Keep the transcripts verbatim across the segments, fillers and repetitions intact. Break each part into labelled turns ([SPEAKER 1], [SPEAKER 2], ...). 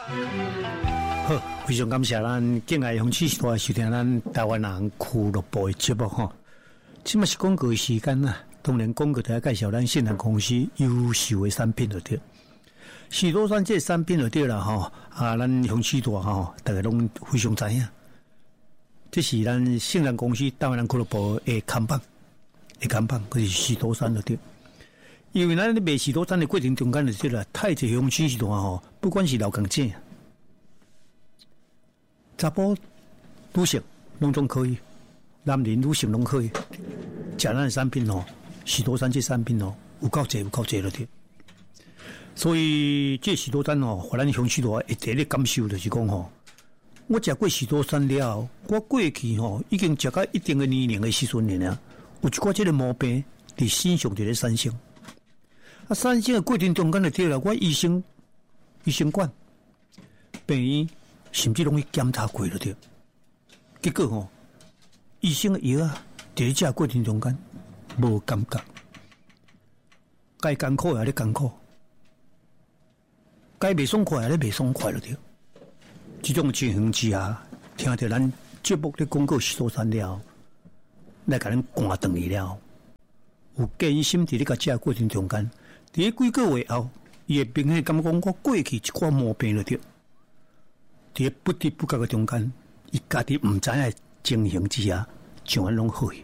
[SPEAKER 1] 好，非常感谢咱敬爱红旗时代收听咱台湾人俱乐部的节目哈。这嘛是广告的时间啦，当然广告就要介绍咱信任公司优秀的产品就对。许多山这产品就对啦哈，啊，咱红旗大哈，大家拢非常知影。这是咱信任公司台湾人俱乐部的看板，的看板，就是许多山就对。因为咱卖许多山的过程中间就对啦，太济红旗时代吼，不管是老港姐。查甫、女性拢总可以，男人、女性拢可以。食咱的产品哦，许多山这产品哦，有够济有够济了的。所以这许多山哦，互咱乡亲大一第一感受就是讲吼，我食过许多山了，我过去吼已经食到一定的年龄的时阵了，有一寡这个毛病伫身上就咧产生。啊，产生的过程中间就对了，我医生、医生管、病院。甚至拢去检查过了的，结果吼、哦，医生的药啊，在食过程中间无感觉，该艰苦也咧艰苦，该袂爽快也咧袂爽快了的。这种情形之下，听到咱节目咧广告许多山了，来甲咱赶断去了，有艰辛伫咧甲食过程中间，伫咧几个月后，伊会明显感觉讲我过去一寡毛病了的。在不知不觉的中间，伊家己唔知影情形之下，就安拢好去。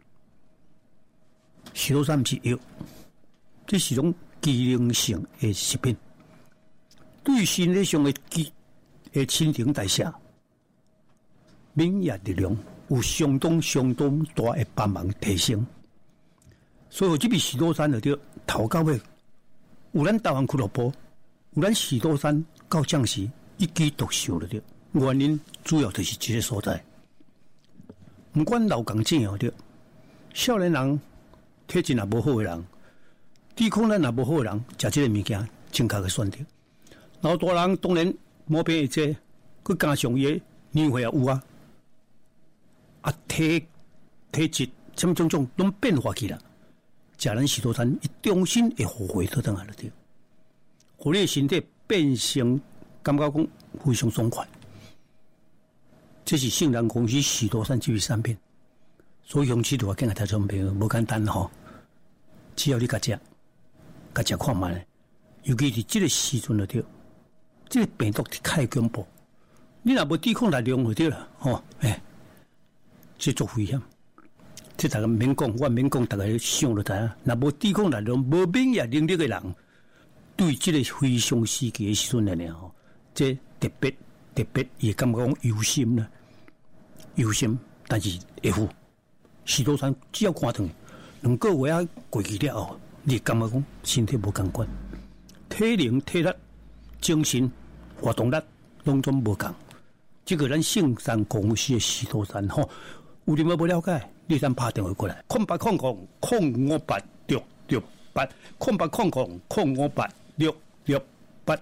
[SPEAKER 1] 许多山是药，这是种机能性的食品，对身体上的机的新陈代谢、免疫力量有相当相当大的帮忙提升。所以这笔许多山就对头到尾，有咱台湾俱乐部，有咱许多山到将士。一举独秀了的，原因主要就是这个所在。不管老港正哦的，少年人体质也无好的人，抵抗力也无好的人，食这个物件正确的选择。老大人当然毛病会多，佮加上伊的年岁也有啊，啊体体质什么种种拢变化起来，食咱许多餐一重新会后悔倒转来了的，互你的身体变成。感觉讲非常爽快，这是信任公司许多山这类产品，所以用起都要跟个听众朋友无简单吼，只要你甲食，甲食看卖，尤其是这个时阵就对，这个病毒太恐怖，你若无抵抗力量就对了吼，哎，这足危险。这大家免讲，我免讲，大家想就知影，若无抵抗力量、无免疫能力的人，对这个非常时期的时阵来讲吼。这特别特别，也感觉讲忧心呢，忧心，但是会付许多山只要看断，两个月啊过去了后，你感觉讲身体无共款，体能、体力、精神活动力拢总无共。这个咱圣山公司的许多山吼，有点无了解，你先打电话过来，空八空空空五八六六八，空八空空空五八六六八。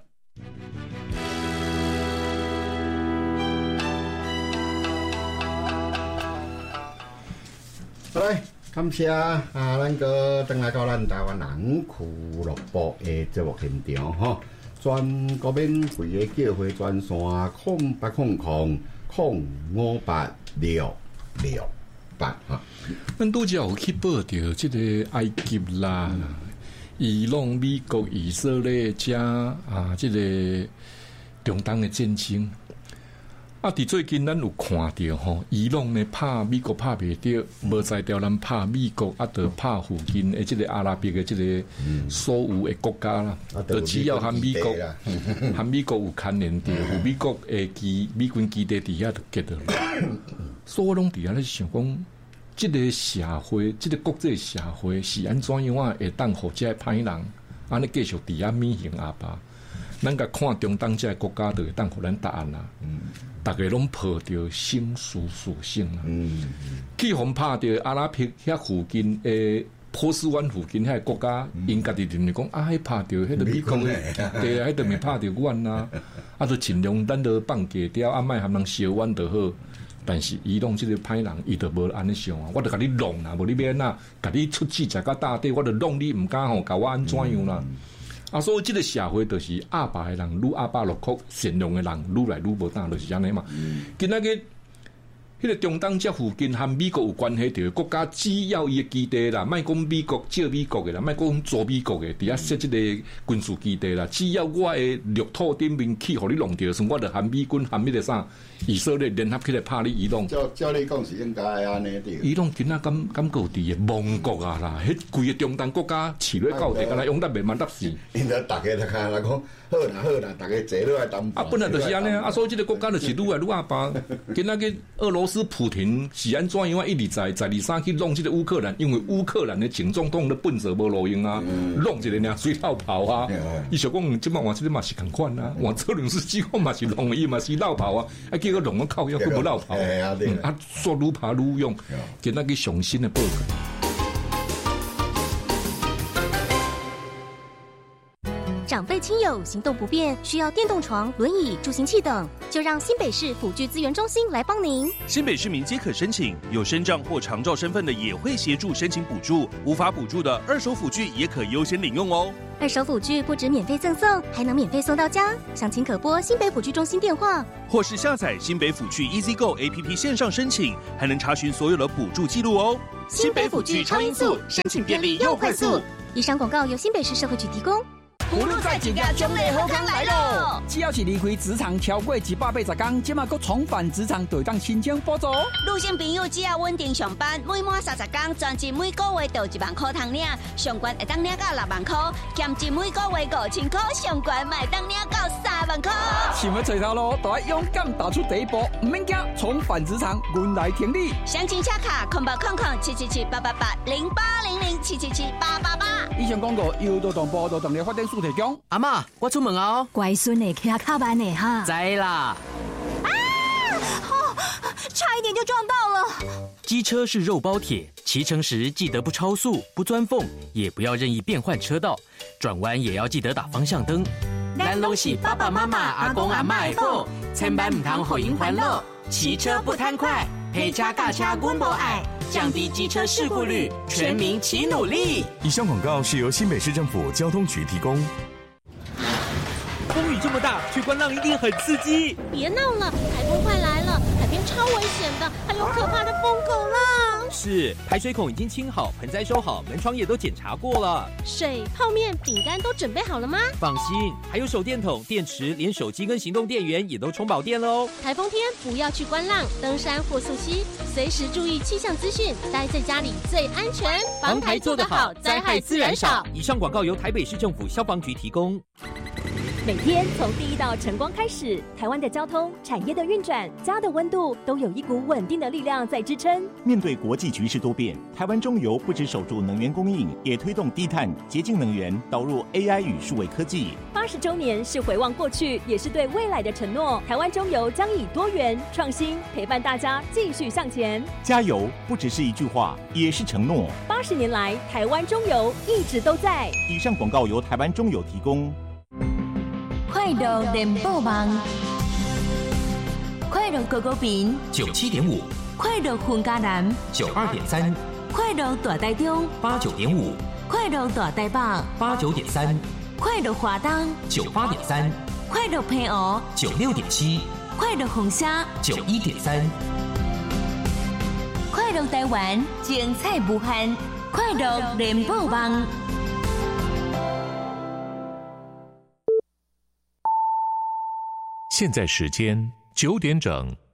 [SPEAKER 2] 来，感谢啊！咱个登来到咱台湾人俱乐部的节目现场吼，全国免费的叫回专线空八空空空五八六六八哈。
[SPEAKER 3] 咱拄则有去报着即个埃及啦、伊朗、美国、以色列加啊，即、这个中东的战争。啊！伫最近咱有看到吼，伊朗呢拍美国拍袂着，无在条咱拍美国，啊，着拍附近的即个阿拉伯的即个所有的国家啦，就、嗯、只要和美国、和美国有牵连着，有美国的基美军基地伫遐就结着了。所以我拢伫遐咧想讲，即、這個社會，即、這個國際社會是安怎樣啊？會當互即個歹人安尼繼續伫遐免刑壓吧？咱甲看中東即個國家，就會當互咱答案啦。嗯大家拢抱着生死属性啦，嗯，去互拍着阿拉伯遐附近诶波斯湾附近遐国家，因家己认为讲啊，迄拍着迄个美国诶，对啊，迄个咪拍着阮啦，啊，就尽量咱都放假掉，啊，莫含人烧阮就好。但是伊拢即个歹人，伊就无安尼想啊，我就甲你弄啦，无你要安那，甲你出气食到大底，我就弄你，毋敢吼甲我安怎样啦。 啊，所以这个社会就是阿爸的人愈阿爸落哭，善良的人愈来愈无胆，就是安尼嘛。今仔日。迄个中东这附近和美国有关系的国家，只要伊的基地啦，莫讲美国借美国的啦，莫讲做美国的，伫遐设即个军事基地啦。只要我的绿土顶面去，互你弄着，我就含美军含迄个啥以色列联合起来拍你伊朗。
[SPEAKER 2] 照照你讲是应该安尼的。
[SPEAKER 3] 伊朗今仔敢敢有伫个亡国啊啦！迄规个中东国家饲落到底，敢若用得袂蛮得死。
[SPEAKER 2] 因得大家就看来讲，好啦好啦，大家坐落来谈。
[SPEAKER 3] 啊，本来就是安尼啊，所以即个国家就是愈来愈阿爸。今仔日俄罗斯普廷是安怎样啊？一直在在二三去弄这个乌克兰，因为乌克兰的前总统的本色无路用啊，弄一个尔水老炮啊。伊想讲，即摆换这个嘛是共款啊，换泽连斯基讲嘛是弄伊嘛是老炮啊，啊结果弄个靠样佫无老炮，啊说愈拍愈用，今仔日上新的报告。
[SPEAKER 4] 长辈亲友行动不便，需要电动床、轮椅、助行器等，就让新北市辅具资源中心来帮您。
[SPEAKER 5] 新北市民皆可申请，有身障或长照身份的也会协助申请补助，无法补助的二手辅具也可优先领用哦。
[SPEAKER 4] 二手辅具不止免费赠送，还能免费送到家。详情可拨新北辅具中心电话，
[SPEAKER 5] 或是下载新北辅具 EasyGo A P P 线上申请，还能查询所有的补助记录哦。
[SPEAKER 4] 新北辅具超音速，申请便利又快速。以上广告由新北市社会局提供。
[SPEAKER 6] 葫芦在一家种类好康来咯！只要是离开职场超过一百八十天，即马佫重返职场，就当申请补助。
[SPEAKER 7] 女性朋友只要稳定上班，每满三十天，专辑每个月就一万块通领，上悬会当领到六万块，兼职每个月五千块，上悬卖当领到三万块。
[SPEAKER 6] 想要找头路，就要勇敢踏出第一步，唔免惊，重返职场，阮来挺你。
[SPEAKER 7] 详情洽卡空八空空七七七八八八零八零零七七七八八八。
[SPEAKER 6] 以上广告由劳动部劳动力发展署提供。
[SPEAKER 8] 阿嬷，我出门啊哦。
[SPEAKER 9] 乖孙的骑卡慢的哈。
[SPEAKER 8] 知啦。
[SPEAKER 9] 啊！哦，差一点就撞到了。
[SPEAKER 8] 机车是肉包铁，骑乘时记得不超速、不钻缝，也不要任意变换车道，转弯也要记得打方向灯。咱拢是爸爸妈妈、阿公阿嬷的宝，千万唔通互因烦恼。骑车不贪快，陪车驾车阮无爱，降低机车事故率，全民齐努力。
[SPEAKER 10] 以上广告是由新北市政府交通局提供。
[SPEAKER 5] 风雨这么大，去观浪一定很刺激。
[SPEAKER 11] 别闹了，台风快来了，海边超危险的，还有可怕的疯狗浪。
[SPEAKER 5] 是，排水孔已经清好，盆栽收好，门窗也都检查过了。
[SPEAKER 11] 水、泡面、饼干都准备好了吗？
[SPEAKER 5] 放心，还有手电筒、电池，连手机跟行动电源也都充饱电喽。
[SPEAKER 11] 台风天不要去观浪、登山或溯溪，随时注意气象资讯，待在家里最安全。
[SPEAKER 5] 防台做得好，灾害自然少。以上广告由台北市政府消防局提供。
[SPEAKER 12] 每天从第一道晨光开始，台湾的交通、产业的运转、家的温度，都有一股稳定的力量在支撑。
[SPEAKER 13] 面对国际局势多变，台湾中油不只守住能源供应，也推动低碳、洁净能源，导入 A I 与数位科技。
[SPEAKER 12] 八十周年是回望过去，也是对未来的承诺。台湾中油将以多元、创新陪伴大家继续向前。
[SPEAKER 13] 加油不只是一句话，也是承诺。
[SPEAKER 12] 八十年来，台湾中油一直都在。
[SPEAKER 13] 以上广告由台湾中油提供。
[SPEAKER 9] 快乐联播网，快乐狗狗饼
[SPEAKER 8] 九七点五，
[SPEAKER 9] 快乐混家南
[SPEAKER 8] 九二点三，
[SPEAKER 9] 快乐大台中
[SPEAKER 8] 八九点五，
[SPEAKER 9] 快乐大台北
[SPEAKER 8] 八九点三，
[SPEAKER 9] 快乐华东
[SPEAKER 8] 九八点三，
[SPEAKER 9] 快乐平湖
[SPEAKER 8] 九六点七，
[SPEAKER 9] 快乐红沙
[SPEAKER 8] 九一点三，
[SPEAKER 9] 快乐台湾精彩无限，快乐联播网。
[SPEAKER 14] 现在时间九点整。